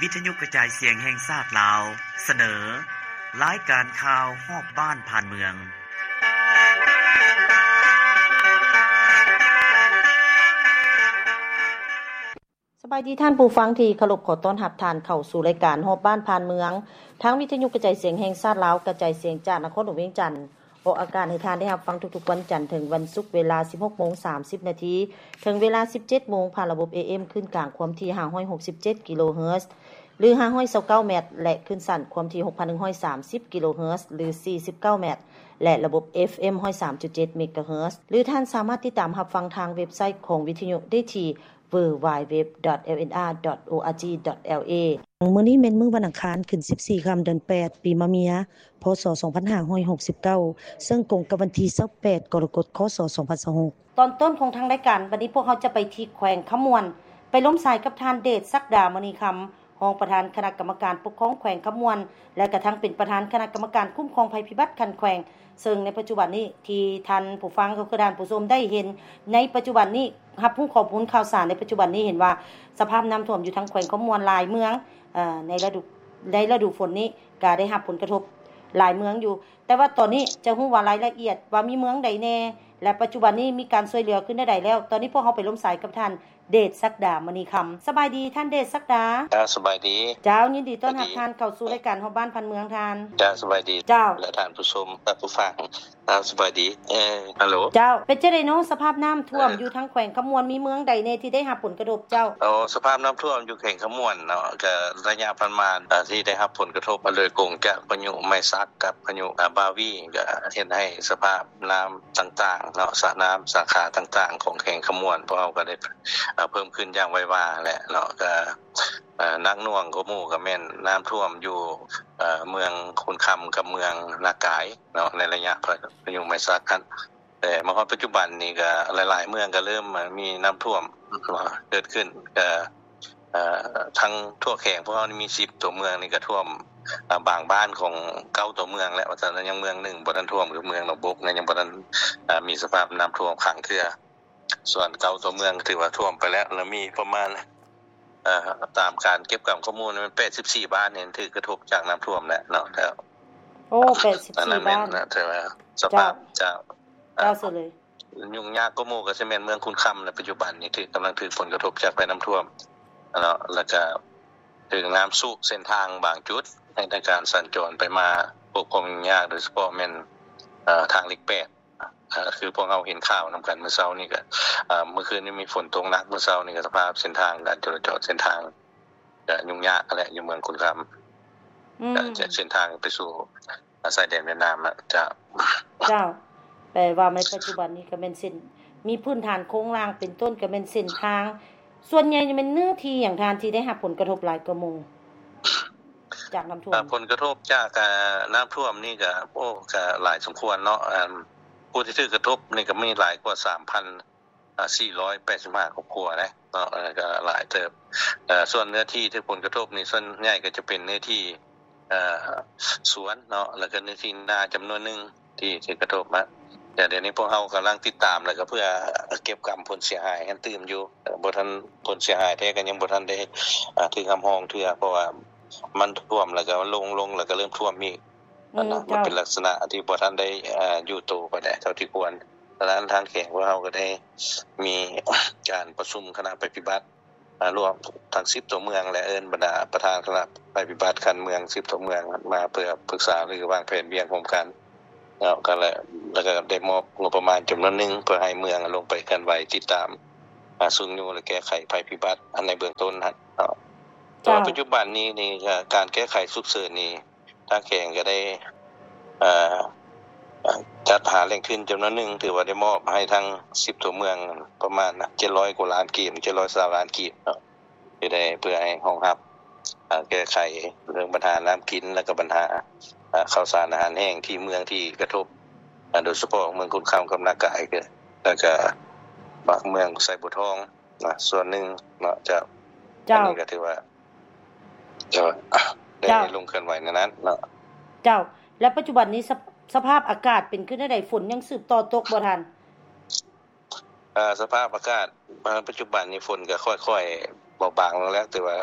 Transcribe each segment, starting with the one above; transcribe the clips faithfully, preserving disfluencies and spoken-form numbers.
วิทยุกระจายเสียงแห่งชาติลาวเสนอรายการข่าวฮอบบ้านผ่านเมืองสบายดีท่านผู้ฟังที่เคารพขอต้อนรับท่านเข้าสู่รายการฮอบบ้านผ่านเมืองทางวิทยุกระจายเสียงแห่งชาติลาวกระจายเสียงจากนครหลวงเวียงจันทน์ออกอากาศให้ท่านได้รับฟังทุกๆวันจันทร์ถึงวันศุกร์เวลา สิบหกโมงสามสิบ นาทีถึงเวลา สิบเจ็ดโมงผ่านระบบ เอ เอ็ม ขึ้นกลางความถี่ห้าร้อยหกสิบเจ็ดกิโลเฮิรตซ์หรือห้าร้อยยี่สิบเก้าเมตรและขึ้นสั้นความถี่ หกพันหนึ่งร้อยสามสิบกิโลเฮิรตซ์หรือสี่สิบเก้าเมตรและระบบ เอฟ เอ็ม หนึ่งร้อยสามจุดเจ็ด เมกะเฮิรตซ์หรือท่านสามารถติดตามรับฟังทางเว็บไซต์ของวิทยุได้ที่ ดับเบิลยู ดับเบิลยู ดับเบิลยู ดอท แอล เอ็น อาร์ ดอท โอ อาร์ จี ดอท แอล เอ มื้อนี้แม่นมื้อวันอังคารขึ้นสิบสี่ค่ำเดือนแปดปีมะเมียพ.ศ. สองพันห้าร้อยหกสิบเก้าซึ่งตรงกับวันที่ยี่สิบแปดกรกฎาคม ค.ศ. สองพันยี่สิบหกตอนต้นของทางรายการวันนี้พวกเขาจะไปที่แขวงขมวนไปล้มสายกับท่านเดชศักดามณีคำรองประธานคณะกรรมการปกครองแขวงขมวนและกระทั่งเป็นประธานคณะกรรมการคุ้มครองภัยพิบัติคันแขวงซึ่งในปัจจุบันนี้ที่ท่านผู้ฟังก็คือท่านผู้ชมได้เห็นในปัจจุบันนี้รับรู้ข้อมูลข่าวสารในปัจจุบันนี้เห็นว่าสภาพน้ำท่วมอยู่ทั้งแขวงขมวนหลายเมืองเอ่อในฤดูในฤดูฝนนี้ก็ได้รับผลกระทบหลายเมืองอยู่แต่ว่าตอนนี้จะฮู้ว่ารายละเอียดว่ามีเมืองใดแน่และปัจจุบันนี้มีการช่วยเหลือขึ้นได้ใดแล้วตอนนี้พวกเราไปล้มสายกับท่านเดชศักดามณีคำสบายดีท่านเดชศักดาจ้าสบายดีเจ้ายินดีต้อนรับท่านเข้าสู่รายการฮอบบ้านพันเมืองท่านจ้าสบายดีเจ้าและท่านผู้ชมและผู้ฟังจ้าสบายดีเอ่อฮัลโหลเจ้าเป็นจังได๋เนาะสภาพน้ำท่วมอยู่ทั้งแขวงขมวนมีเมืองใดแน่ที่ได้รับผลกระทบเจ้าอ๋อสภาพน้ำท่วมอยู่แขวงขมวนเนาะก็ระยะประมาณที่ได้รับผลกระทบโดยกงจากพายุไมซักกับพายุบาวีก็เฮ็ดให้สภาพน้ำต่างๆเนาะสระน้ำสาขาต่างๆของแขวงขมวนพวกเราก็ได้เพิ่มขึ้นอย่างไวว่าแหละเนาะก็เอ่อนักหน่วงก็หมู่ก็แม่นน้ำท่วมอยู่เอ่อเมืองคุณคำกับเมืองนากายเนาะในระยะพายุไมซักกันแต่มาฮอดปัจจุบันนี้ก็หลายๆเมืองก็เริ่มมีน้ำท่วมเกิดขึ้นก็เอ่อทั้งทั่วแขวงพวกเรานี่มีสิบตัวเมืองนี่ก็ท่วมบางบ้านของเก้าตัวเมืองและว่าแต่ยังเมืองหนึ่งบ่ทันท่วมคือเมืองหนองบกเนี่ยยังบ่ทันมีสภาพน้ำท่วมขังเทื่อส่วนเก้าตัวเมืองถือว่าท่วมไปแล้วแล้วมีประมาณเอ่อตามการเก็บกำข้อมูลมันแปดสิบสี่บ้านเนี่ยถือกระทบจากน้ำท่วมแล้วเนาะแล้วโอ้แปดสิบสี่บ้านนะแต่ว่าสภาพจะเจ้าสุดเลยยุ่งยากก็หมู่ก็สิแม่นเมืองคุณคำในปัจจุบันนี้ถือกำลังถือผลกระทบจากภัยน้ำท่วมเนาะแล้วก็ถึงน้ำสูบเส้นทางบางจุดในการสัญจรไปมาพวกความยุ่งยากโดยเฉพาะแม่นเอ่อทางเลขแปดอ่าคือพวกเราเห็นข่าวนำกันเมื่อเช้านี้ก็อ่าเมื่อคืนนี้มีฝนตกหนักเมื่อเช้านี้ก็สภาพเส้นทางการจราจรเส้นทางก็ยุ่งยากแหละอยู่เมืองคุณคำอืมจากเส้นทางไปสู่ชายแดนเวียดนามอ่ะจะเจ้าแปลว่าในปัจจุบันนี้ก็แม่นเส้นมีพื้นฐานโครงสร้างเป็นต้นก็แม่นเส้นทางส่วนใหญ่จะเป็นเนื้อที่อย่างทานที่ได้รับผลกระทบหลายกว่าหมู่จากน้ำท่วมผลกระทบจากน้ำท่วมนี่ก็โอ้ก็หลายสมควรเนาะอ่าผู้ที่ถูกกระทบนี่ก็มีหลายกว่า สามพันสี่ร้อยแปดสิบห้า ครอบครัวนะเนาะก็หลายเติบเอ่อส่วนเนื้อที่ที่ผลกระทบนี่ส่วนใหญ่ก็จะเป็นเนื้อที่เอ่อสวนเนาะแล้วก็เนื้อที่นาจำนวนนึงที่ถูกกระทบมาแต่เดี๋ยวนี้พวกเรากำลังติดตามแล้วก็เพื่อเก็บกำผลเสียหายกันตื่มอยู่บ่ทันผลเสียหายแท้ก็ยังบ่ทันได้อ่าถึงคำห้องเทื่อเพราะว่ามันท่วมแล้วก็ลงลงแล้วก็เริ่มท่วมอีกมันมันเป็นลักษณะที่บ่ทันได้อ่าอยู่โตไปได้เท่าที่ควรดังนั้นทางแขวงพวกเราก็ได้มีการประชุมคณะปฏิบัติอ่ารวมทั้งสิบตัวเมืองและเอิ้นบรรดาประธานคณะปฏิบัติคันเมืองสิบตัวเมืองมาเพื่อปรึกษาหรือวางแผนเบี่ยงพร้อมกันแล้วก็แล้วก็ได้มอบงบประมาณจำนวนนึงเพื่อให้เมืองลงไปเคลื่อนไหวติดตามอ่าสูงอยู่และแก้ไขภัยพิบัติอันในเบื้องต้นนะเนาะแต่ปัจจุบันนี้นี่การแก้ไขฉุกเฉินนี่ทางแขวงก็ได้เอ่อจัดหาแหล่งทุนจำนวนนึงถือว่าได้มอบให้ทั้งสิบตัวเมืองประมาณเจ็ดร้อยกว่าล้านกีบเจ็ดร้อยสามล้านกีบเนาะที่ได้เพื่อให้รองรับแก้ไขเรื่องปัญหาน้ำกินและก็ปัญหาข้าวสารอาหารแห้งที่เมืองที่กระทบโดยเฉพาะเมืองคุณคำกับนากายก็แล้วก็บางเมืองไสบัวทองนะส่วนนึงเนาะจะอันนี้ก็ถือว่าจะได้ลงเคลื่อนไหวในนั้นเนาะเจ้าและปัจจุบันนี้สภาพอากาศเป็นขึ้นได้ใดฝนยังสืบต่อตกบ่ทันอ่าสภาพอากาศปัจจุบันนี้ฝนก็ค่อยๆเบาบางลงแล้วแต่ว่า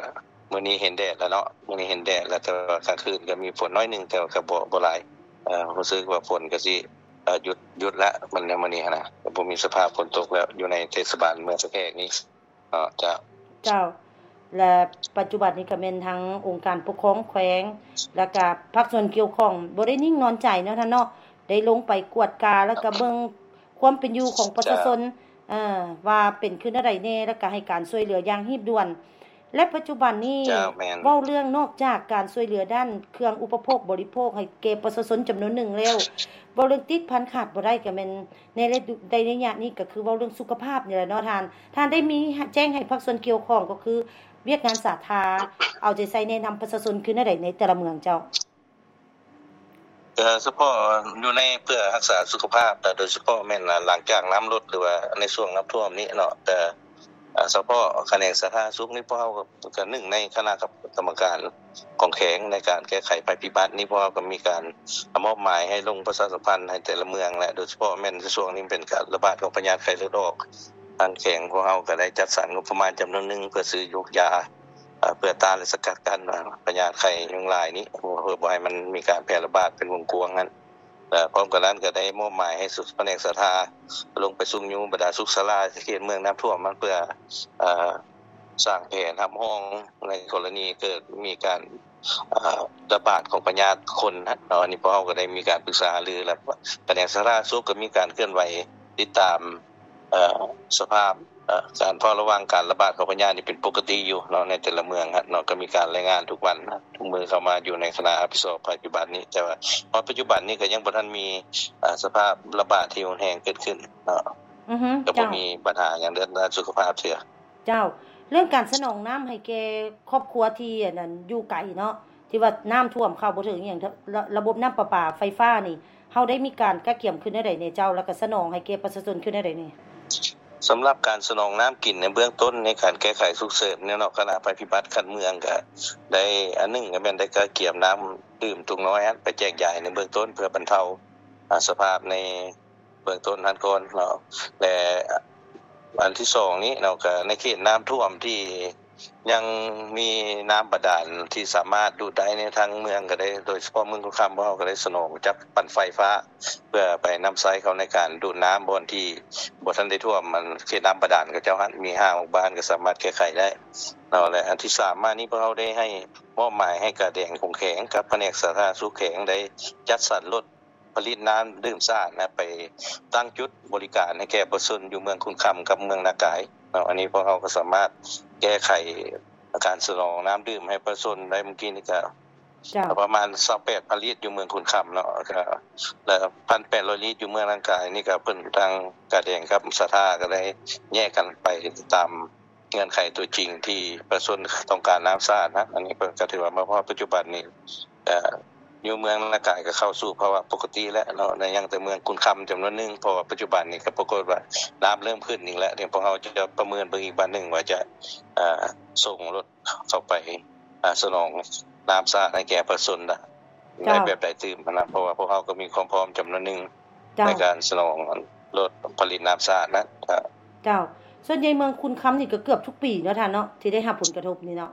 มื้อนี้เห็นแดดแล้วเนาะมื้อนี้เห็นแดดแล้วแต่ว่ากลางคืนก็มีฝนน้อยนึงแต่ว่าก็บ่บ่หลายเอ่อรู้สึกว่าฝนก็สิเอ่อหยุดหยุดแล้วมันมื้อนี้หันน่ะก็บ่มีสภาพฝนตกแล้วอยู่ในเทศบาลเมืองสะแก้นี้เอ่อจะเจ้าและปัจจุบันนี้ก็แม่นทั้งองค์การปกครองแขวงแล้วก็ภาคส่วนเกี่ยวข้องบ่ได้นิ่งนอนใจเนาะท่านเนาะได้ลงไปกวดกาแล้วก็เบิ่งความเป็นอยู่ของประชาชนเอ่อว่าเป็นคือจังได๋แน่แล้วก็ให้การช่วยเหลืออย่างรีบด่วนและปัจจุบันนี้เว้าเรื่องนอกจากการช่วยเหลือด้านเครื่องอุปโภคบริโภคให้แก่ประชาชนจํานวนหนึ่งแล้วเว้าเรื่องติดพันขาดบ่ได้ก็แม่นในระยะนี้ก็คือเว้าเรื่องสุขภาพนี่แหละเนาะท่านท่านได้มีแจ้งให้ภาคส่วนเกี่ยวข้องก็คือเวียกงานสาธารณะเอาใจใส่แนะนําประชาชนคือจังได๋ในแต่ละเมืองเจ้าเอ่อเฉพาะอยู่ในเพื่อรักษาสุขภาพแต่โดยเฉพาะแม่นหลังจากน้ําลดหรือว่าในช่วงน้ําท่วมนี้เนาะแต่เฉพาะแขนงสาธารณสุขนี่พวกเฮาก็หนึ่งในคณะกรรมการของแขวงในการแก้ไขภัยพิบัตินี้พวกเฮาก็มีการมอบหมายให้ลงประชาสัมพันธ์ให้แต่ละเมืองและโดยเฉพาะแม่นในช่วงนี้เป็นการระบาดของพยาธิไข้เลือดออกทางแขวงพวกเฮาก็ได้จัดสรรงบประมาณจํานวนนึงเพื่อซื้อยกยาเพื่อต้านและสกัดกั้นพยาธิไข้ยุงลายนี้เพื่อบ่ให้มันมีการแพร่ระบาดเป็นวงกว้างนั้นและพร้อมกันนั้นก็ได้มอบหมายให้สุแผนกสาธารณลงไปสุ่มอยู่บรรดาสุขศาลาเขตเมืองน้ําท่วมมันเพื่อเอ่อสร้างแผนรับห้องในกรณีเกิดมีการเอ่อระบาดของพยาธิคนนะเนาะอันนี้พวกเฮาก็ได้มีการปรึกษาหรือและแผนกสาธารณสุขก็มีการเคลื่อนไหวติดตามเอ่อสภาพเอ่อการเฝ้าระวังการระบาดของพยาธินี่เป็นปกติอยู่เนาะในแต่ละเมืองฮะเนาะก็มีการรายงานทุกวันทุกมื้อเข้ามาอยู่ในคณะอภิสรปัจจุบันนี้แต่ว่าปัจจุบันนี้ก็ยังบ่ทันมีเอ่อสภาพระบาดที่รุนแรงเกิดขึ้นเนาะอือฮึก็บ่มีปัญหาหยังเรื่องด้านสุขภาพเสียเจ้าเรื่องการสนองน้ําให้แก่ครอบครัวที่อันนั้นอยู่ไกลเนาะที่ว่าน้ําท่วมเข้าบ่ถึงหยังระบบน้ําประปาไฟฟ้านี่เฮาได้มีการกะเกี่ยมขึ้นได้ในเจ้าแล้วก็สนองให้แก่ประชาชนขึ้นได้นี่สําหรับการสนองน้ํากินในเบื้องต้นในการแก้ไขสุขเสริมเนี่ยเนาะคณะภัยพิบัติคันเมืองก็ได้อันนึงก็แม่นได้กะเกี่ยมน้ําดื่มทุกน้อยไปแจกจ่ายในเบื้องต้นเพื่อบรรเทาสภาพในเบื้องต้นนั้นก่อนเนาะและอันที่สองนี้เนาะก็ในเขตน้ําท่วมที่ยังมีน้ำบาดาลที่สามารถดูดได้ในทางเมืองก็ได้โดยเฉพาะเมืองคุคำบ่เฮาก็ได้สนองจับปั่นไฟฟ้าเพื่อไปนําใช้เขาในการดูดน้ำบ่อนที่บ่ทันได้ท่วมมันเขตน้ำบาดาลก็เจ้าหันมีห้าหกบ้านก็สามารถแก้ไขได้เนาะและอันที่สามมานี้พวกเฮาได้ให้มอบหมายให้กระแดงคงแข็งกับแผนกสาธารณสุขแข็งได้จัดสรรรถผลิตน้ำดื่มสะอาดนะไปตั้งจุดบริการให้แก่ประชาชนอยู่เมืองคุณคำกับเมืองนากายเนาะอันนี้พวกเฮาก็สามารถแก้ไขการสนองน้ําดื่มให้ประชาชนได้เมื่อกี้นี่ก็ประมาณยี่สิบแปดพันลิตรอยู่เมืองคุณคำเนาะก็แล้ว หนึ่งพันแปดร้อย ลิตรอยู่เมืองนากายนี่ก็เพิ่นทางกระแดงกับสาธารณก็ได้แยกกันไปตามเงื่อนไขตัวจริงที่ประชาชนต้องการน้ําสะอาดนะอันนี้เพิ่นก็ถือว่ามาพอปัจจุบันนี้เอ่ออยู่เมืองนากายก็เข้าสู่ภาวะปกติแล้วเนาะในยังแต่เมืองคุณคำจํานวนนึงเพราะว่าปัจจุบันนี้ก็ปรากฏว่าน้ําเริ่มขึ้นอีกแล้วเดี๋ยวพวกเฮาจะประเมินเบิ่งอีกบัดนึงว่าจะเอ่อส่งรถเข้าไปอ่าสนองน้ําสะอาดให้แก่ประชาชนนะในแบบใดตื่มนะเพราะว่าพวกเฮาก็มีความพร้อมจํานวนนึงในการสนองรถผลิตน้ําสะอาดนะเจ้าส่วนใหญ่เมืองคุณคำนี่ก็เกือบทุกปีเนาะท่านเนาะที่ได้รับผลกระทบนี่เนาะ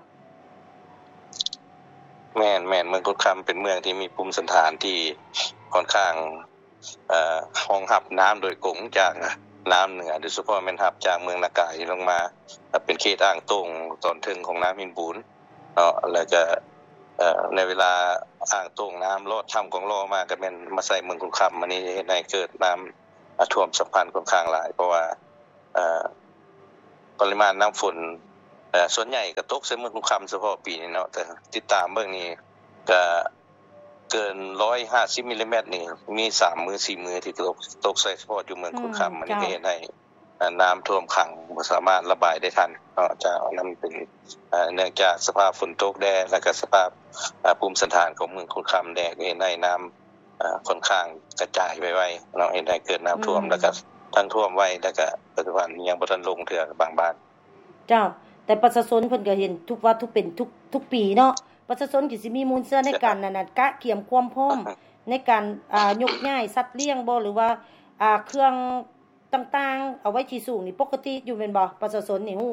แม่นแม่นเมืองคุณคำเป็นเมืองที่มีภูมิสันฐานที่ค่อนข้างเอ่อรองรับน้ําโดยกงจากน้ําเหนือโดยเฉพาะแม่นรับจากเมืองนากายลงมาเป็นเขตอ่างตงตอนถึงของน้ําหินปูนเนาะแล้วก็เอ่อในเวลาอ่างตงน้ําลอดทํากองลอมาก็แม่นมาใส่เมืองคุณคำอันนี้เฮ็ดให้เกิดน้ําท่วมฉับพลันค่อนข้างหลายเพราะว่าเอ่อปริมาณน้ําฝนเอ่อส่วนใหญ่ก็ตกใส่เมืองคุณคำเฉพาะปีนี้เนาะแต่ติดตามเบิ่งนี่ก็เกินหนึ่งร้อยห้าสิบมิลลิเมตรนี่มีสามมื้อสี่มื้อที่ตกตกใส่เฉพาะอยู่เมืองคุณคำมันก็เฮ็ดให้น้ําท่วมขังบ่สามารถระบายได้ทันเนาะจะนําเป็นเอ่อเนื่องจากสภาพฝนตกแดดแล้วก็สภาพภูมิสันฐานของเมืองคุณคำแดดเฮ็ดให้น้ําเอ่อค่อนข้างกระจายไวๆเนาะเฮ็ดให้เกิดน้ําท่วมแล้วก็ทั้งท่วมไวแล้วก็ปัจจุบันยังบ่ทันลงเทื่อบางบ้านเจ้าแต่ประชาชนเพิ่นก็เห็นทุกว่าทุกเป็นทุกทุกปีเนาะประชาชนก็สิมีมูลเชื่อในการนั่นน่ะกะเกี่ยมความพร้อมในการอ่ายกย้ายสัตว์เลี้ยงบ่หรือว่าอ่าเครื่องต่างๆเอาไว้ที่สูงนี่ปกติอยู่แม่นบ่ประชาชนนี่ฮู้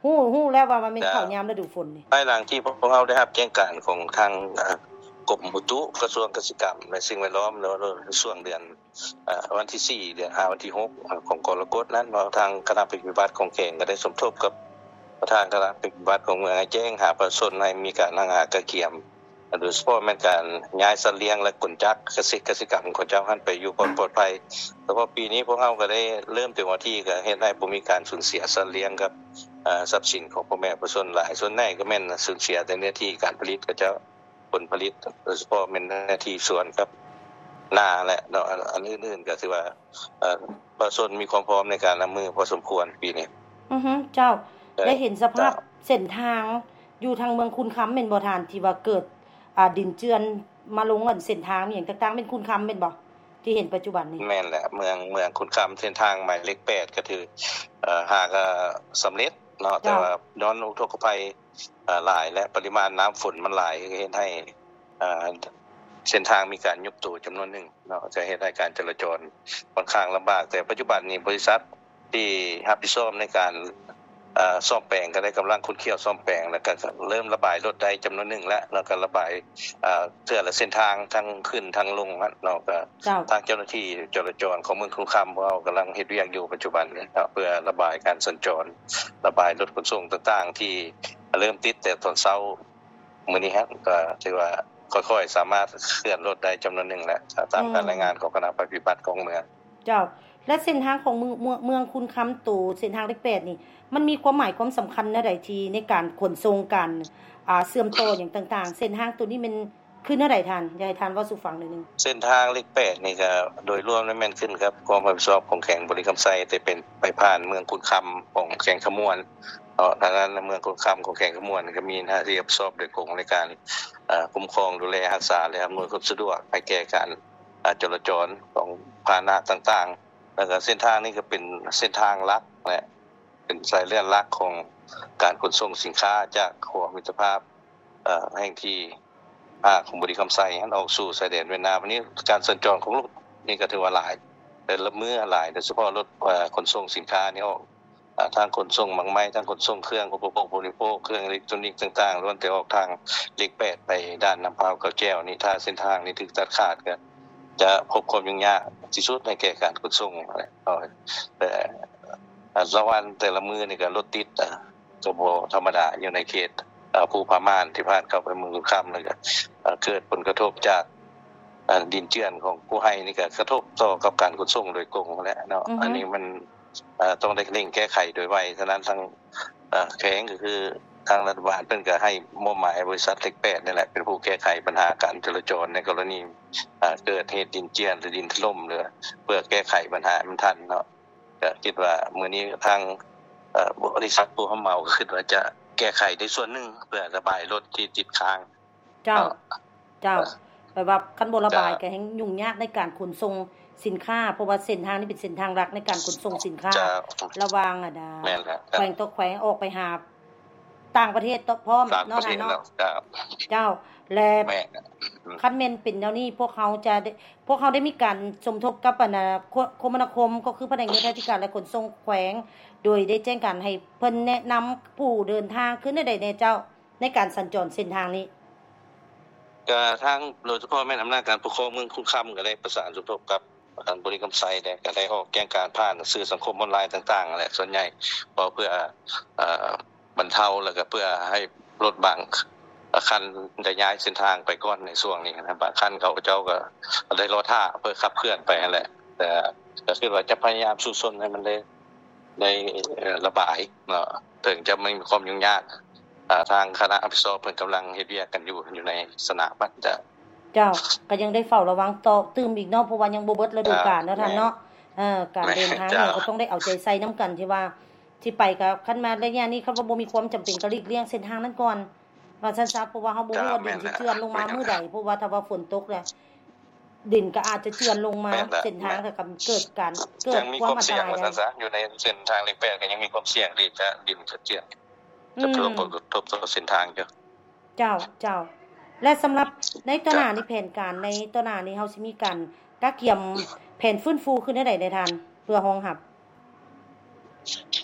ฮู้ฮู้แล้วว่ามันเป็นข้าวยามฤดูฝนนี่ภายหลังที่พวกเราได้รับแจ้งการของทางกรมอุตุกระทรวงเกษตรกรรมและสิ่งแวดล้อมแล้วในช่วงเดือนเอ่อวันที่สี่เดือนห้าวันที่หกของกรกฎนั้นทางคณะปฏิบัติของแขงก็ได้สมทบกับประธานคณะปฏิบัติของเมืองแจ้งหาประชาชนให้มีการหางากระเกียมโดยเฉพาะแม่นการย้ายสัตว์เลี้ยงและขนจักรเกษตรกสิกรรมของเจ้าหันไปอยู่ปลอดภัยแต่ว่าปีนี้พวกเราก็ได้เริ่มเต็มที่ก็เฮ็ดให้บ่มีการสูญเสียสัตว์เลี้ยงกับเอ่อทรัพย์สินของพ่อแม่ประชาชนหลายส่วนใหญ่ก็แม่นสูญเสียแต่เนื้อที่การผลิตก็จะผลผลิตโดยเฉพาะแม่นหน้าที่สวนกับนาและเนาะอันอื่นๆก็ถือว่าเอ่อประชาชนมีความพร้อมในการรับมือพอสมควรปีนี้อือฮึเจ้าได้เห็นสภาพเส้นทางอยู่ทางเมืองคุณค้ำแม่นบ่ทานที่ว่าเกิดอ่าดินเจือนมาลงอันเส้นทางอีหยังต่างๆเป็นคุณค้ำแม่นบ่ที่เห็นปัจจุบันนี้แม่นแหละเมืองเมืองคุณค้ำเส้นทางหมายเลขแปดก็คือเอ่อหากสําเร็จเนาะแต่ว่าย้อนอุทกภัยเอ่อหลายและปริมาณน้ำฝนมันหลายเฮ็ดให้เอ่อเส้นทางมีการยุบตัวจํานวนหนึ่งเนาะจะเฮ็ดให้การจราจรค่อนข้างลําบากแต่ปัจจุบันนี้บริษัทที่รับผิดชอบในการเอ่อซ่อมแปลงก็ได้กําลังขุดเคี่ยวซ่อมแปลงแล้วก็เริ่มระบายรถได้จํานวนหนึ่งแล้วแล้วก็ระบายเอ่อเทื่อละเส้นทางทั้งขึ้นทั้งลงเนาะก็ทางเจ้าหน้าที่จราจรของเมืองคุณค้ำเรากําลังเฮ็ดเวียกอยู่ปัจจุบันนี้เพื่อระบายการสัญจรระบายรถขนส่งต่างๆที่เริ่มติดแต่ตอนเช้ามื้อนี้ฮะก็ถือว่าค่อยๆสามารถเคลื่อนรถได้จํานวนหนึ่งแล้วตามการรายงานของคณะปฏิบัติของเมืองเจ้าและเส้นทางของเมืองเมืองคุณค้ำตู่เส้นทางเลขแปดนี่มันมีความหมายความสําคัญแนวใดที่ในการขนส่งกันอ่าเสื่อมต่ออย่างต่างๆเส้นทางตัวนี้มันคือแนวใดท่านอยากให้ท่านเว้าสู่ฟังหน่อยนึงเส้นทางเลขแปดนี่ก็โดยรวมแล้วแม่นขึ้นครับความรับผิดชอบของแขวงบริคำไซแต่เป็นไปผ่านเมืองคุณค้ำของแขวงขมวนเนาะทางนั้นเมืองคุณค้ำของแขวงขมวนก็มีหน้าที่รับผิดชอบโดยตรงในการเอ่อคุ้มครองดูแลรักษาและอำนวยความสะดวกให้แก่การจราจรของพาหนะต่างๆแล้วก็เส้นทางนี้ก็เป็นเส้นทางหลักและเป็นสายเลือดหลักของการขนส่งสินค้าจากขั้วมิตรภาพเอ่อแห่งที่ภาคของบริคำไซหันออกสู่ชายแดนเวียดนามวันนี้การสัญจรของรถนี่ก็ถือว่าหลายแต่ละมื้อหลายโดยเฉพาะรถเอ่อขนส่งสินค้านี่ออกอ่าทางขนส่งบางไม้ทางขนส่งเครื่องอุปโภคบริโภคเครื่องอิเล็กทรอนิกส์ต่างๆล้วนแต่ออกทางเลขแปดไปด้านน้ำพร้าวกับแก้วนี่ถ้าเส้นทางนี้ถูกตัดขาดก็จะพบความยุ่งยากที่สุดในแก่การขนส่งแต่ละวันแต่ละมื้อนี่ก็รถติดอ่ะก็บ่ธรรมดาอยู่ในเขตเอ่อภูผาม่านที่ผ่านเข้าไปเมืองค้ำแล้วก็เกิดผลกระทบจากดินเจือนของผู้ให้นี่ก็กระทบต่อกับการขนส่งโดยตรงแหละเนาะอันนี้มันเอ่อต้องได้เร่งแก้ไขโดยไวฉะนั้นทางเอ่อแขวงก็คือทางรัฐบาลเพิ่นก็ให้มอบหมายบริษัทเลขแปดนี่แหละเป็นผู้แก้ไขปัญหาการจราจรในกรณีเอ่อเกิดเหตุดินเจือนหรือดินถล่มหรือเพื่อแก้ไขปัญหามันทันเนาะก็คิดว่ามื้อนี้ทางเอ่อบริษัทผู้รับเหมาก็คิดว่าจะแก้ไขในส่วนนึงเพื่อระบายรถที่ติดค้างเจ้าเจ้าแปลว่าคันบ่ระบายก็แฮงยุ่งยากในการขนส่งสินค้าเพราะว่าเส้นทางนี้เป็นเส้นทางหลักในการขนส่งสินค้าระหว่างอ่ะดาแม่นครับแขวงต่อแขวงออกไปหาต่างประเทศพร้อมเนาะท่านเนาะเจ้าและคันแม่นเป็นแนวนี้พวกเขาจะพวกเขาได้มีการสมทบกับอันคมนาคมก็คือแผนกราชการและขนส่งแขวงโดยได้แจ้งการให้เพิ่นแนะนําผู้เดินทางขึ้นได้ใดๆเจ้าในการสัญจรเส้นทางนี้ก็ทางโดยเฉพาะแม่นอำนาจการปกครองเมืองคุณค้ำก็ได้ประสานสมทบกับทางบริคำไซได้ก็ได้ออกแจ้งการผ่านสื่อสังคมออนไลน์ต่างๆแหละส่วนใหญ่เพราะเพื่อเอ่อบรรเทาแล้วก็เพื่อให้รถบางคันได้ย้ายเส้นทางไปก่อนในช่วงนี้นะบางคันเขาเจ้าก็ได้รอท่าเพื่อขับเคลื่อนไปนั่นแหละแต่ก็คือว่าจะพยายามสู้ซนให้มันได้ได้ระบายเนาะถึงจะไม่มีความยุ่งยากอ่าทางคณะอภิสอบเพิ่นกําลังเฮ็ดเวียกกันอยู่อยู่ในสนามบัดจะเจ้าก็ยังได้เฝ้าระวังต่อตื่มอีกเนาะเพราะว่ายังบ่เบิดฤดูกาลเนาะท่านเนาะเอ่อการเดินทางนี่ก็ต้องได้เอาใจใส่นํากันที่ว่าที่ไปก็คันมาระยะนี้คันว่าบ่มีความจําเป็นก็หลีกเลี่ยงเส้นทางนั้นก่อนว่าซั่นซะเพราะว่าเฮาบ่รู้ว่าดินสิเจือนลงมามื้อใดเพราะว่าถ้าว่าฝนตกแล้วดินก็อาจจะเจือนลงมาเส้นทางก็เกิดการเกิดความอันตรายว่าซั่นซะอยู่ในเส้นทางเลขแปดก็ยังมีความเสี่ยงที่จะดินจะเจือนจะเพิ่มผลกระทบต่อเส้นทางอยู่เจ้าเจ้าและสําหรับในต่อหน้านี้แผนการในต่อหน้านี้เฮาสิมีการกะเกียมแผนฟื้นฟูขึ้นได้ใดได้ท่านเพื่อรองรับ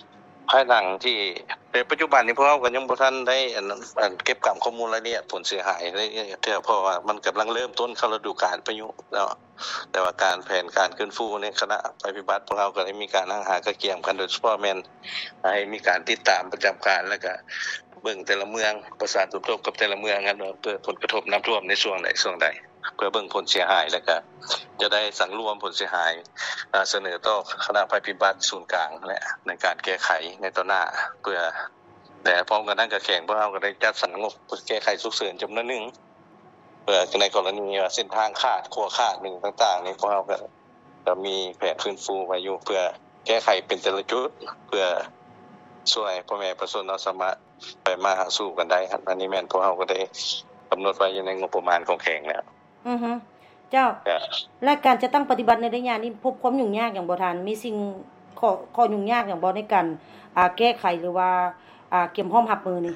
ภายหลังที่ในปัจจุบันนี้พวกเราก็ยังบ่ทันได้อันอันเก็บกำข้อมูลรายละเอียดผลเสียหายได้เท่าเพราะว่ามันกำลังเริ่มต้นเข้าฤดูกาลพายุแล้วแต่ว่าการแผนการฟื้นฟูในคณะภัยพิบัติพวกเราก็ได้มีการหากระเกี่ยมกันโดยเฉพาะแม่นให้มีการติดตามประจำการแล้วก็เบิ่งแต่ละเมืองประสานสมทบกับแต่ละเมืองกันว่าเกิดผลกระทบน้ำท่วมในช่วงใดช่วงใดเพื่อเบิ่งผลเสียหายแล้วก็จะได้สังรวมผลเสียหายเสนอต่อคณะภัยพิบัติศูนย์กลางและในการแก้ไขในต่อหน้าเพื่อแต่พร้อมกันนั้นก็แข่งพวกเราก็ได้จัดสรรงบแก้ไขฉุกเฉินจำนวนหนึ่งเพื่อในกรณีว่าเส้นทางขาดขั้วขาดหนึ่งต่างๆนี่พวกเราก็จะมีแผนฟื้นฟูไว้อยู่เพื่อแก้ไขเป็นแต่ละจุดเพื่อช่วยพ่อแม่ประชาชนเราสามารถไปมาหาสู่กันได้ครับอันนี้แม่นพวกเราก็ได้กำหนดไว้อยู่ในงบประมาณของแข่งแล้วอือฮึเจ้าและการจะตั้งปฏิบัติในระยะนี้พบความยุ่งยากอย่างบ่ทันมีสิ่งข้อข้อยุ่งยากอย่างบ่ในการอ่าแก้ไขหรือว่าอ่าเก็บพร้อมรับมือนี่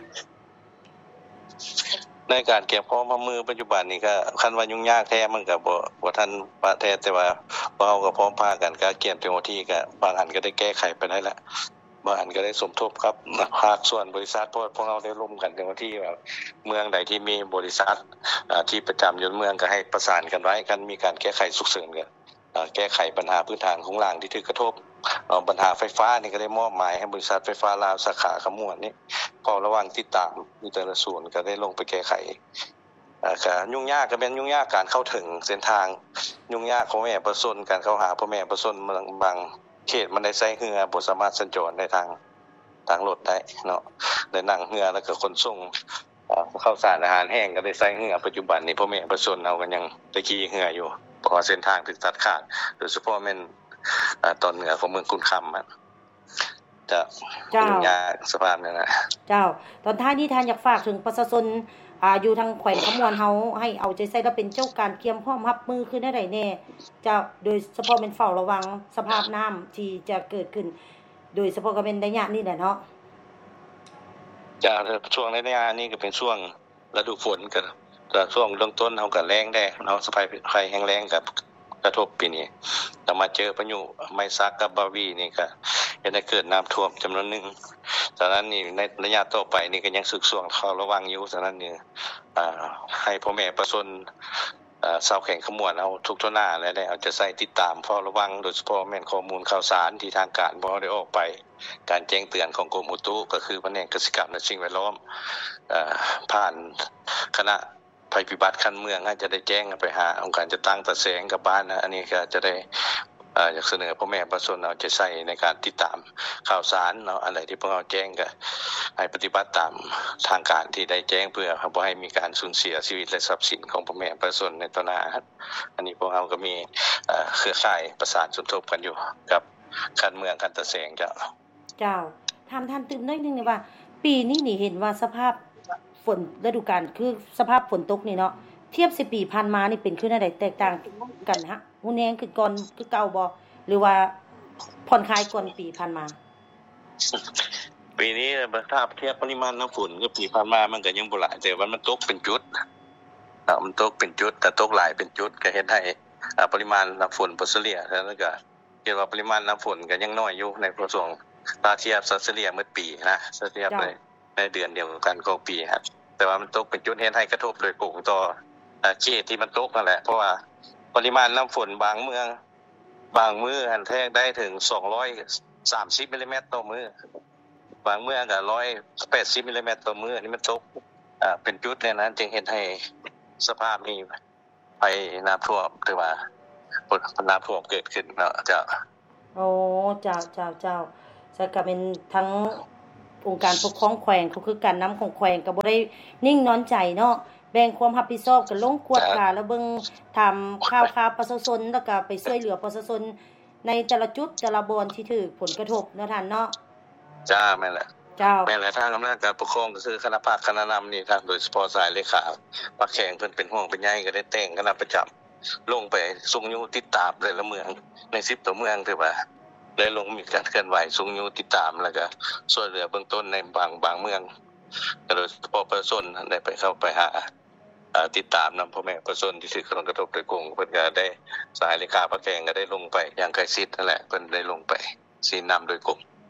ในการเก็บพร้อมรับมือปัจจุบันนี้ก็คันว่ายุ่งยากแท้มันก็บ่บ่ทันว่าแท้แต่ว่าพวกเราก็พร้อมพากันก็เก็บเต็มที่ก็บางอันก็ได้แก้ไขไปได้แล้วบางอันก็ได้สมทบครับภาคส่วนบริษัทเพราะพวกเราได้ร่วมกันเต็มที่แบบเมืองใดที่มีบริษัทอ่าที่ประจำอยู่เมืองก็ให้ประสานกันไว้กันมีการแก้ไขฉุกเฉินกันอ่าแก้ไขปัญหาพื้นฐานของรางที่ถูกกระทบเอ่อปัญหาไฟฟ้านี่ก็ได้มอบหมายให้บริษัทไฟฟ้าลาวสาขาขมวดนี่ก็ระวังติดตามอยู่แต่ละส่วนก็ได้ลงไปแก้ไขอ่าก็ยุ่งยากก็เป็นยุ่งยากการเข้าถึงเส้นทางยุ่งยากของแม่ประชาชนการเข้าหาพ่อแม่ประชาชนเมืองบางเขตมันได้ใช้เรือบ่สามารถสัญจรได้ทางทางรถได้เนาะได้นั่งเรือแล้วก็ขนส่งอ่าข้าวสารอาหารแห้งก็ได้ใช้เรือปัจจุบันนี้พ่อแม่ประชาชนเอากันยังได้ขี่เรืออยู่เพราะเส้นทางถูกตัดขาดโดยเฉพาะแม่นอ่าตอนเหนือของเมืองกุนคำอะจะยุ่งยากสภาพนั้นน่ะเจ้าตอนท้ายนี้ท่านอยากฝากถึงประชาชนอ่าอยู่ทางแขวงขมวนเฮาให้เอาใจใส่และเป็นเจ้าการเตรียมพร้อมรับมือขึ้นได้ไดแน่เจ้าโดยเฉพาะเป็นเฝ้าระวังสภาพน้ำที่จะเกิดขึ้นโดยเฉพาะก็เป็นระยะนี้แหละเนาะจ้าช่วงระยะนี้ก็เป็นช่วงฤดูฝนก็ก็ช่วงเริ่มต้นเฮาก็แล้งได้เนาะสภาพภัยแห้งแล้งกับกระทบปีนี้แต่มาเจอพายุไมซักกับบาวีนี่ก็จะได้เกิดน้ำท่วมจำนวนนึงฉะนั้นนี่ในระยะต่อไปนี่ก็ยังสึกส่วงเข้าระวังอยู่ฉะนั้นนี่อ่าให้พ่อแม่ประชาชนอ่าชาวแข่งขมวดเอาทุกทั่วหน้าและได้เอาจะใส่ติดตามเฝ้าระวังโดยเฉพาะแม่นข้อมูลข่าวสารที่ทางการบ่ได้ออกไปการแจ้งเตือนของกรมอุตุก็คือแผนกเกษตรกรรมและสิ่งแวดล้อมอ่าผ่านคณะภัยพิบัติคันเมืองอาจจะได้แจ้งไปหาองค์การจัดตั้งตะแสงกับบ้านนะอันนี้ก็จะได้อ่าอยากเสนอพ่อแม่ประชาชนเอาจะใช้ในการติดตามข่าวสารเนาะอะไรที่พวกเราแจ้งก็ให้ปฏิบัติตามทางการที่ได้แจ้งเพื่อบ่ให้มีการสูญเสียชีวิตและทรัพย์สินของพ่อแม่ประชาชนในต่อหน้าอันนี้พวกเราก็มีเอ่อเครือข่ายประสานสมทบกันอยู่กับคันเมืองคันตะแสงเจ้าเจ้าถามท่านตื่นนิดนึงนี่ว่าปีนี้นี่เห็นว่าสภาพฝนฤดูกาลคือสภาพฝนตกนี่เนาะเทียบสิบปีผ่านมานี่เป็นคืออะไรแตกต่างกันฮะฮู้แนงคือก่อนคือเก่าบ่หรือว่าผ่อนคลายกว่าปีผ่านมาปีนี้ถ้าเทียบปริมาณน้ำฝนกับปีผ่านมามันก็ยังบ่หลายแต่ว่ามันตกเป็นจุดอ่ามันตกเป็นจุดแต่ตกหลายเป็นจุดก็เฮ็ดให้อ่าปริมาณน้ำฝนเฉลี่ยแล้วก็คิดว่าปริมาณน้ำฝนก็ยังน้อยอยู่ในประสงค์ถ้าเทียบเฉลี่ยเมื่อปีนะเทียบในในเดือนเดียวกันของปีครับแต่ว่ามันตกเป็นจุดเฮ็ดให้กระทบโดยตรงต่ออ่าเขตที่มันตกนั่นแหละเพราะว่าปริมาณน้ำฝนบางเมืองบางมื้ออันแท้ได้ถึงสองร้อยสามสิบมิลลิเมตรต่อมื้อบางเมืองก็หนึ่งร้อยแปดสิบมิลลิเมตรต่อมื้อนี่มันตกอ่าเป็นจุดเนี่ยนะจึงเฮ็ดให้สภาพนี้ภัยน้ำท่วมหรือว่าน้ำท่วมเกิดขึ้นเนาะเจ้าโอ้เจ้าๆๆจะก็เป็นทั้งองค์การปกครองแขวงก็คือการนำของแขวงก็บ่ได้นิ่งนอนใจเนาะแบ่งความรับผิดชอบกันลงกวดกาแล้วเบิ่งทำข่าวๆประชาชนแล้วก็ไปช่วยเหลือประชาชนในแต่ละจุดแต่ละบอนที่ถูกผลกระทบเนาะท่านเนาะจ้าแม่นแหละเจ้าแม่นแหละทางอำนาจการปกครองก็คือคณะภาคคณะนำนี่ทางโดยเฉพาะสายเลขาปากแข่งเพิ่นเป็นห่วงเป็นใยก็ได้แต่งคณะประจำลงไปส่งอยู่ติดตามแต่ละเมืองในสิบตัวเมืองถือว่าได้ลงมีการเคลื่อนไหวส่งอยู่ติดตามแล้วก็ช่วยเหลือเบื้องต้นในบางบางเมืองโดยเฉพาะประชาชนได้ไปเข้าไปหาอ่าติดตามนำพ่อแม่ประชาชนที่ถูกกระทบโดยตรงเพิ่นก็ได้สายเลขาปากแข่งก็ได้ลงไปอย่างใกล้ชิดนั่นแหละเพิ่นได้ลงไปชี้นำโดยกลุ่ม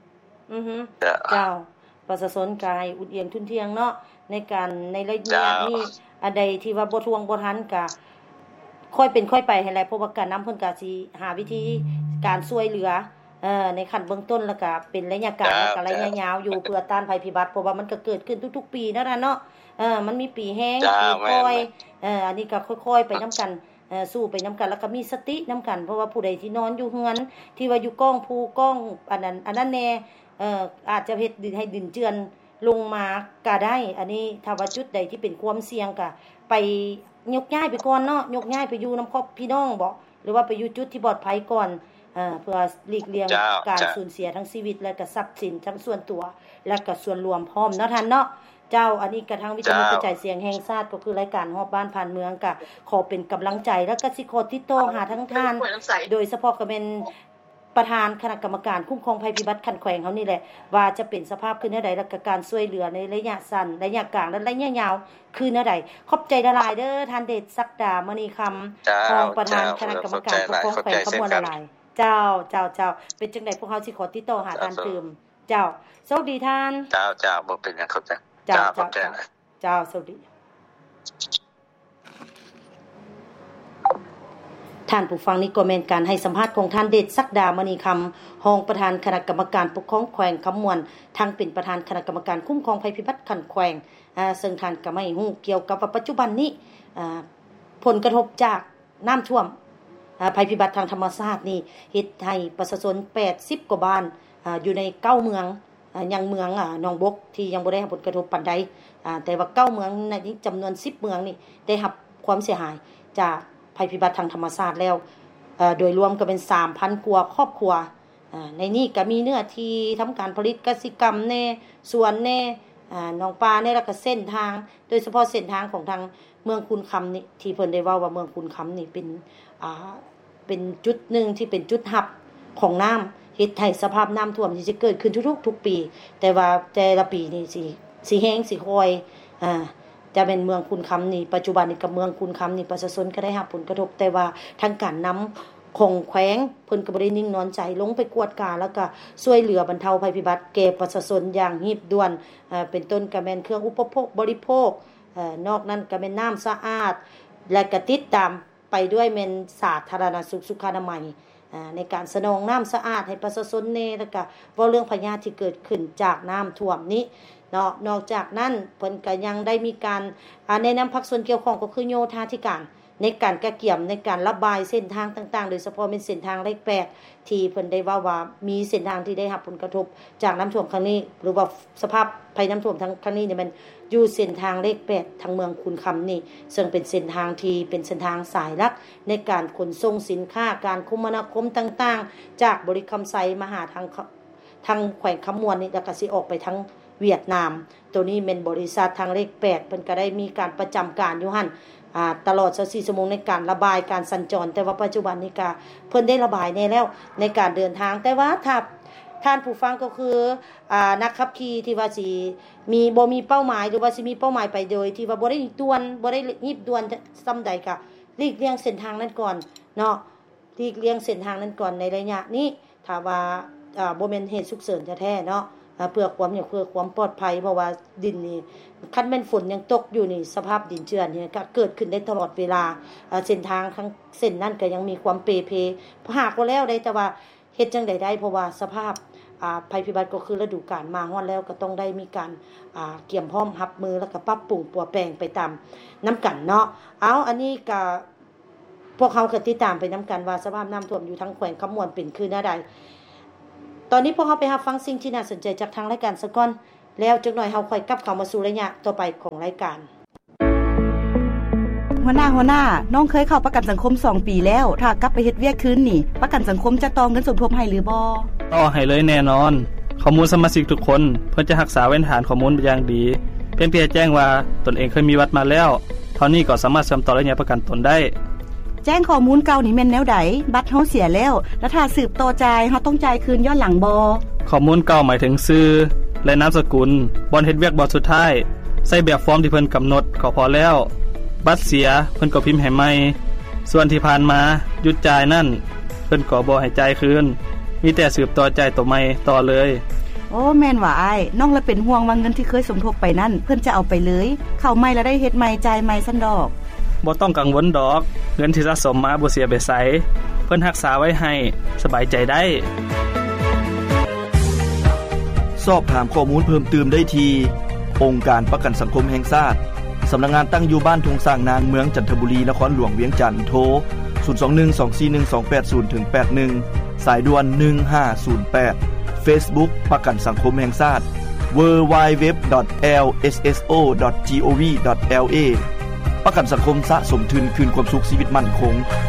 อือฮึเจ้าประชาชนกายอุ่นเอียงทุนเทียงเนาะในการในระยะนี้อันใดที่ว่าบ่ทวงบ่ทันก็ค่อยเป็นค่อยไปให้แหละเพราะว่าการนําเพิ่นก็สิหาวิธีการช่วยเหลือเอ่อในขั้นเบื้องต้นแล้วก็เป็นระยะกลางแล้วก็ระยะยาวอยู่เพื่อต้านภัยพิบัติเพราะว่ามันก็เกิดขึ้นทุกๆปีนั่นน่ะเนาะเออมันมีปีแห้งปีค่อยเอ่ออันนี้ก็ค่อยๆไปนํากันเอ่อสู้ไปนํากันแล้วก็มีสตินํากันเพราะว่าผู้ใดที่นอนอยู่เฮือนที่ว่าอยู่ก้องภูก้องอันนั้นอันนั้นแน่เอ่ออาจจะเฮ็ดดินให้ดินเจือนลงมาก็ได้อันนี้ถ้าว่าจุดใดที่เป็นความเสี่ยงก็ไปยกย้ายไปก่อนเนาะยกย้ายไปอยู่นําครอบพี่น้องบ่หรือว่าไปอยู่จุดที่ปลอดภัยก่อนเอ่อเพื่อหลีกเลี่ยงการสูญเสียทั้งชีวิตและก็ทรัพย์สินทั้งส่วนตัวและก็ส่วนรวมพร้อมเนาะท่านเนาะเจ้าอันนี้กระทั่งวิทยุกระจายเสียงแห่งชาติก็คือรายการฮอบบ้านผ่านเมืองก็ขอเป็นกำลังใจแล้วก็สิขอติดต่อหาทั้งท่านโดยเฉพาะก็เป็นประธานคณะกรรมการคุ้มครองภัยพิบัติคันแขวงเฮานี่แหละว่าจะเป็นสภาพคือแนวใดแล้วก็การช่วยเหลือในระยะสั้นระยะกลางและระยะยาวคือแนวใดขอบใจหลายๆเด้อท่านเดชศักดามณีคำรองประธานคณะกรรมการคุ้มครองแขวงขบวนหลายเจ้าเจ้าเจ้าเป็นจังได๋พวกเฮาสิขอติดต่อหาท่านเติมเจ้าสวัสดีท่านเจ้าเจ้าบ่เป็นหยังครับเจ้าเจ้าขอบใจนะเจ้าสวัสดีท่านผู้ฟังนี้ก็แม่นการให้สัมภาษณ์ของท่านเดชศักดามณีคำรองประธานคณะกรรมการปกครองแขวงคำมวนทั้งเป็นประธานคณะกรรมการคุ้มครองภัยพิบัติคันแขวงอ่าซึ่งท่านก็ไม่ฮู้เกี่ยวกับว่าปัจจุบันนี้อ่าผลกระทบจากน้ำท่วมอ่าภัยพิบัติทางธรรมชาตินี่เฮ็ดให้ประชาชนแปดสิบกว่าบ้านอ่าอยู่ในเก้าเมืองอ่ายังเมืองอ่าหนองบกที่ยังบ่ได้รับผลกระทบปานใดอ่าแต่ว่าเก้าเมืองในนี้จำนวนสิบเมืองนี่ได้รับความเสียหายจากภัยพิบัติทางธรรมชาติแล้วเอ่อโดยรวมก็เป็น สามพัน กว่าครอบครัวอ่าในนี้ก็มีเนื้อที่ทำการผลิตกสิกรรมแน่สวนแน่อ่าหนองปลาแน่แล้วก็เส้นทางโดยเฉพาะเส้นทางของทางเมืองคุณคำนี่ที่เพิ่นได้เว้าว่าเมืองคุณคำนี่เป็นอ่าเป็นจุดนึงที่เป็นจุดหับของน้ำเฮ็ดให้สภาพน้ำท่วมที่จะเกิดขึ้นทุกๆทุกปีแต่ว่าแต่ละปีนี่สิสิแห้งสิค่อยอ่าจะเป็นเมืองคุณคำนี่ปัจจุบันนี้กับเมืองคุณคำนี่ประชาชนก็ได้รับผลกระทบแต่ว่าทางการนําของแขวงเพิ่นก็บ่ได้นิ่งนอนใจลงไปกวดกาแล้วก็ช่วยเหลือบรรเทาภัยพิบัติแก่ประชาชนอย่างรีบด่วนเอ่อเป็นต้นก็แม่นเครื่องอุปโภคบริโภคเอ่อนอกนั้นก็แม่นน้ำสะอาดและก็ติดตามไปด้วยแม่นสาธารณสุขสุขอนามัยอ่าในการสนองน้ำสะอาดให้ประชาชนแน่แล้วก็เว้าเรื่องพยาธิที่เกิดขึ้นจากน้ำท่วมนี้เนาะนอกจากนั้นเพิ่นก็ยังได้มีการอ่าแนะนำภาคส่วนเกี่ยวข้องก็คือโยธาธิการในการกะเกี่ยมในการระบายเส้นทางต่างๆโดยเฉพาะเป็นเส้นทางเลขแปดที่เพิ่นได้ว่าว่ามีเส้นทางที่ได้รับผลกระทบจากน้ำท่วมครั้งนี้หรือว่าสภาพภัยน้ำท่วมทั้งครั้งนี้เนี่ยมันอยู่เส้นทางเลขแปดทางเมืองคุณคำนี่ซึ่งเป็นเส้นทางที่เป็นเส้นทางสายหลักในการขนส่งสินค้าการคมนาคมต่างๆจากบริคำไซมาหาทางทางแขวงคำมวนนี่แล้วก็สิออกไปทางเวียดนามตัวนี้เป็นบริษัททางเลขแปดเพิ่นก็ได้มีการประจำการอยู่หั่นอ่าตลอดยี่สิบสี่ชั่วโมงในการระบายการสัญจรแต่ว่าปัจจุบันนี้ก็เพิ่นได้ระบายแน่แล้วในการเดินทางแต่ว่าถ้าท่านผู้ฟังก็คืออ่านักขับขี่ที่ว่าสิมีบ่มีเป้าหมายหรือว่าสิมีเป้าหมายไปโดยที่ว่าบ่ได้ด่วนบ่ได้รีบด่วนซำใดก็หลีกเลี่ยงเส้นทางนั้นก่อนเนาะหลีกเลี่ยงเส้นทางนั้นก่อนในระยะนี้ถ้าว่าอ่าบ่แม่นเหตุฉุกเฉินแท้ๆเนาะเพื่อความเนี่ยเพื่อความปลอดภัยเพราะว่าดินนี่คันแม่นฝนยังตกอยู่นี่สภาพดินเจือนนี่ก็เกิดขึ้นได้ตลอดเวลาเส้นทางทั้งเส้นนั้นก็ยังมีความเปเพพหากว่าแล้วได้แต่ว่าเฮ็ดจังได๋ได้เพราะว่าสภาพอ่าภัยพิบัติก็คือฤดูกาลมาฮอดแล้วก็ต้องได้มีการอ่าเตรียมพร้อมรับมือแล้วก็ปรับปรุงปรับแปลงไปตามนํากันเนาะเอาอันนี้ก็พวกเฮาก็ติดตามไปนํากันว่าสภาพน้ำท่วมอยู่ทั้งแขวงคำมวนเป็นคือแนวใดตอนนี้พวกเราไปรับฟังสิ่งที่น่าสนใจจากทางรายการซะก่อนแล้วจักหน่อยเฮาค่อยกลับเข้ามาสู่ระยะต่อไปของรายการหัวหน้าหัวหน้าน้องเคยเข้าประกันสังคมสองปีแล้วถ้ากลับไปเฮ็ดเวียกคืนนี่ประกันสังคมจะต่อเงินสมทบให้หรือบ่ต่อให้เลยแน่นอนข้อมูลสมาชิกทุกคนเพิ่นจะรักษาไว้ในฐานข้อมูลเป็นอย่างดีเพียงเพียงแจ้งว่าตนเองเคยมีวัดมาแล้วเท่านี้ก็สามารถเชื่อมต่อระยะประกันตนได้แจ้งข้อมูลเก่านี่แม่นแนวใดบัตรเฮาเสียแล้วแล้วถ้าสืบต่อจ่ายเฮาต้องจ่ายคืนย้อนหลังบ่ข้อมูลเก่าหมายถึงชื่อและนามสกุลบ่อนเฮ็ดเวียกบ่สุดท้ายใส่แบบฟอร์มที่เพิ่นกำหนดก็พอแล้วบัตรเสียเพิ่นก็พิมพ์ให้ใหม่ส่วนที่ผ่านมาหยุดจ่ายนั่นเพิ่นก็บ่ให้จ่ายคืนมีแต่สืบต่อจ่ายตัวใหม่ต่อเลยโโอ้แม่นว่าอ้ายน้องละเป็นห่วงว่าเงินที่เคยสมทบไปนั่นเพิ่นจะเอาไปเลยเข้าใหม่แล้วได้เฮ็ดใหม่จ่ายใหม่ซั่นดอกบ่ต้องกังวลดอกเงินที่สะสมมาบ่เสียไปไสเพิ่นรักษาไว้ให้สบายใจได้สอบถามข้อมูลเพิ่มเติมได้ที่องค์การประกันสังคมแห่งชาติสำนักงานตั้งอยู่บ้านทุ่งสร้างนางเมืองจันทบุรีนครหลวงเวียงจันทน์โทรศูนย์ สอง หนึ่ง สอง สี่ หนึ่ง สอง แปด ศูนย์ ถึง แปด หนึ่งสายด่วนหนึ่งห้าศูนย์แปด Facebook ประกันสังคมแห่งชาติ ดับเบิลยู ดับเบิลยู ดับเบิลยู ดอท แอล เอส เอส โอ ดอท จี โอ วี ดอท แอล เอ ประกันสังคมสะสมทุนคืนความสุขชีวิตมั่นคง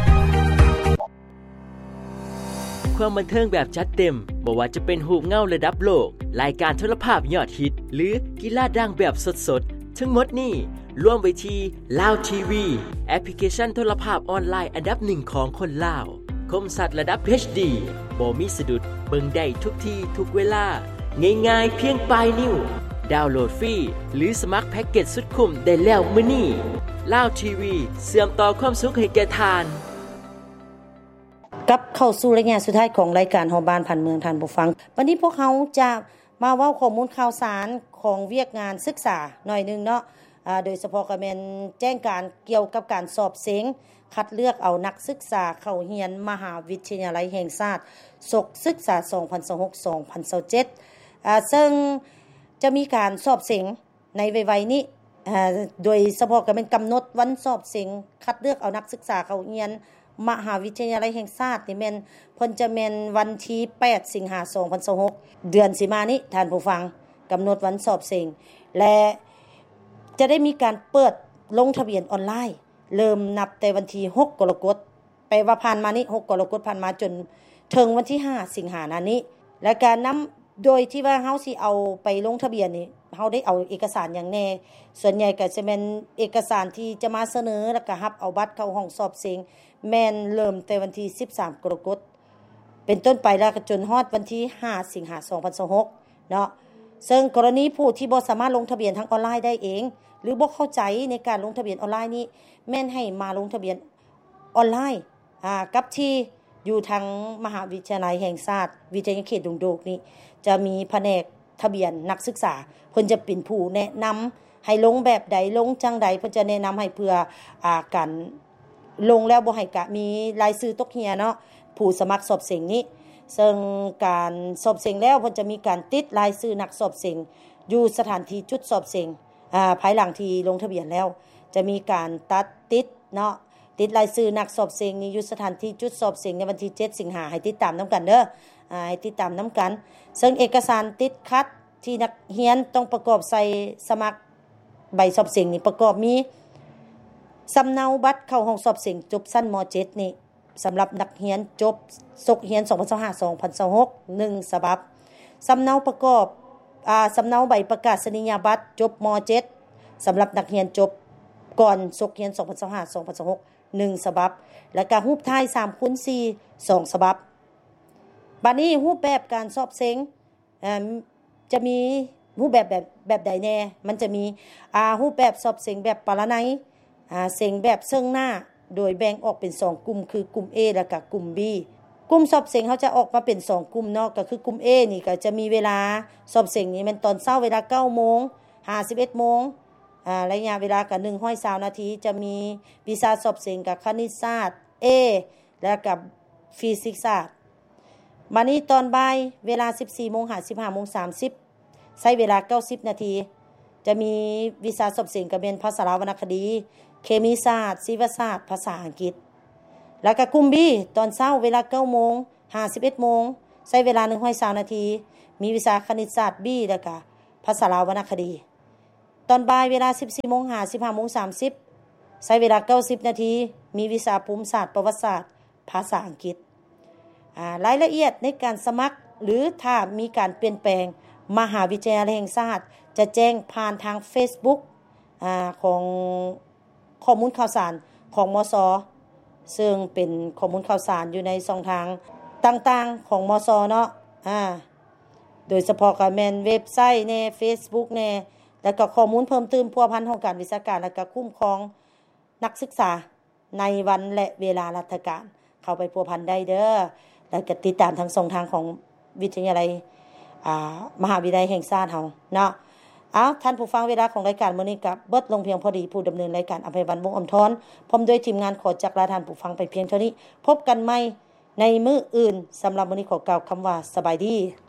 ความบันเทิงแบบจัดเต็มบ่ว่าจะเป็นรูปเงาระดับโลกรายการโทรภาพยอดฮิตหรือกีฬาดังแบบสดๆทั้งหมดนี้รวมไว้ที่ Lao ที วี แอปพลิเคชันโทรภาพออนไลน์อันดับหนึ่งของคนลาวคมสัตว์ระดับ เอช ดี บ่มีสะดุดเบิ่งได้ทุกที่ทุกเวลาง่ายๆเพียงปลายนิ้วดาวน์โหลดฟรีหรือสมัครแพ็กเกจสุดคุ้มได้แล้วมื้อนี้ Lao ที วี เชื่อมต่อความสุขให้แก่ทานกับเข้าสู่รายงานสุดท้ายของรายการฮอบ้านพันเมืองท่านผู้ฟังวันนี้พวกเขาจะมาเว้าข้อมูลข่าวสารของเวียกงานศึกษาหน่อยนึงเนาะอ่าโดยเฉพาะก็แม่นแจ้งการเกี่ยวกับการสอบเสียงคัดเลือกเอานักศึกษาเข้าเรียนมหาวิทยาลัยแห่งชาติศกศึกษาสองพันยี่สิบหก สองพันยี่สิบเจ็ดอ่าซึ่งจะมีการสอบเสียงในไวๆนี้อ่าโดยเฉพาะก็เป็นกำหนดวันสอบเสียงคัดเลือกเอานักศึกษาเข้าเรียนมหาวิทยาลัยแห่งชาตินี่แม่นเพิ่นจะแม่นวันที่แปดสิงหาคมสองพันยี่สิบหกเดือนสิมานี้ท่านผู้ฟังกำหนดวันสอบเสียงและจะได้มีการเปิดลงทะเบียนออนไลน์เริ่มนับแต่วันที่หกกรกฎาคมไปว่าผ่านมานี้หกกรกฎาคมผ่านมาจนถึงวันที่ห้าสิงหาคมนี้และการนำโดยที่ว่าเฮาสิเอาไปลงทะเบียนนี่เฮาได้เอาเอกสารอย่างแน่ส่วนใหญ่ก็จะเป็นเอกสารที่จะมาเสนอแล้วก็รับเอาบัตรเข้าห้องสอบเสียงแม่นเริ่มแต่วันที่สิบสามกรกฎาคมเป็นต้นไปแล้วก็จนฮอดวันที่ห้าสิงหาคมสองพันยี่สิบหกเนาะซึ่งกรณีผู้ที่บ่สามารถลงทะเบียนทางออนไลน์ได้เองหรือบ่เข้าใจในการลงทะเบียนออนไลน์นี้แม่นให้มาลงทะเบียนออนไลน์อ่ากับที่อยู่ทางมหาวิทยาลัยแห่งชาติวิทยาเขตดงโดกนี่จะมีแผนกทะเบียนนักศึกษาเพิ่นจะเป็นผู้แนะนำให้ลงแบบใดลงจังใดเพิ่นจะแนะนำให้เพื่ออ่าการลงแล้วบ่ให้กะมีรายชื่อตกเหียเนาะผู้สมัครสอบเสียงนี้ซึ่งการสอบเสียงแล้วเพิ่นจะมีการติดรายชื่อนักสอบเสียงอยู่สถานที่จุดสอบเสียงอ่าภายหลังที่ลงทะเบียนแล้วจะมีการตัดติดเนาะติดรายชื่อนักสอบเสียงนี้อยู่สถานที่จุดสอบเสียงในวันที่เจ็ดสิงหาคมให้ติดตามนํากันเด้ออ่าให้ติดตามนํากันซึ่งเอกสารติดคัดที่นักเรียนต้องประกอบใส่สมัครใบสอบเสียงนี่ประกอบมีสำเนาบัตรเข้าห้องสอบเสียงจบชั้นม.เจ็ด นี่สำหรับนักเรียนจบศกเรียนสองพันยี่สิบห้า สองพันยี่สิบหก หนึ่งฉบับสำเนาประกอบอ่าสำเนาใบประกาศนียบัตรจบม.เจ็ด สำหรับนักเรียนจบก่อนศกเรียนสองพันยี่สิบห้า สองพันยี่สิบหก หนึ่งฉบับแล้วก็รูปถ่าย สามคูณสี่ สองฉบับบัดนี้รูปแบบการสอบเสียงอ่าจะมีรูปแบบแบบแบบใดแน่มันจะมีอ่ารูปแบบสอบเสียงแบบปรนัยอ่าเสียงแบบซึ่งหน้าโดยแบ่งออกเป็นสองกลุ่มคือกลุ่ม A และก็กลุ่ม B กลุ่มสอบเสียงเขาจะออกมาเป็นสองกลุ่มเนาะก็คือกลุ่ม A นี่ก็จะมีเวลาสอบเสียงนี่มันตอนเช้าเวลา เก้าโมง ห้าสิบเอ็ดโมงอ่าระยะเวลาก็หนึ่งร้อยยี่สิบนาทีจะมีวิชาสอบเสียงกับคณิตศาสตร์ A และกับฟิสิกส์ศาสตร์มานี้ตอนบ่ายเวลา สิบสี่โมง ห้าสิบห้าโมงสามสิบใช้เวลาเก้าสิบนาทีจะมีวิชาสอบเสียงก็เป็นภาษาวรรณคดีเคมีศาสตร์ชีวศาสตร์ภาษาอังกฤษแล้วก็กลุ่ม B ตอนเช้าเวลา เก้าโมง ห้าสิบเอ็ดโมงใช้เวลาหนึ่งร้อยยี่สิบนาทีมีวิชาคณิตศาสตร์ B แล้วก็ภาษาวรรณคดีตอนบ่ายเวลา สิบสี่โมง ห้าสิบห้าโมงสามสิบใช้เวลาเก้าสิบนาทีมีวิชาภูมิศาสตร์ประวัติศาสตร์ภาษาอังกฤษอ่ารายละเอียดในการสมัครหรือถ้ามีการเปลี่ยนแปลงมหาวิทยาลัยแห่งชาติจะแจ้งผ่านทาง Facebook อ่าของข้อมูลข่าวสารของมส.ซึ่งเป็นข้อมูลข่าวสารอยู่ในช่องทางต่างๆของมส.เนาะอ่าโดยเฉพาะก็แม่นเว็บไซต์แน่ Facebook แน่แล้วก็ข้อมูลเพิ่มเติมพัวพันของการวิชาการและก็คุ้มครองนักศึกษาในวันและเวลาราชการเข้าไปพัวพันได้เด้อแล้วก็ติดตามทางช่องทางของวิทยาลัยอ่ามหาวิทยาลัยแห่งชาติเฮาเนาะอ้าวท่านผู้ฟังเวลาของรายการมื้อนี้ก็เบิดลงเพียงพอดีผู้ดำเนินรายการอภัยวันวงศ์อมทรพร้อมด้วยทีมงานขอจักลาท่านผู้ฟังไปเพียงเท่านี้พบกันใหม่ในมื้ออื่นสำหรับมื้อนี้ขอกล่าวคำว่าสบายดี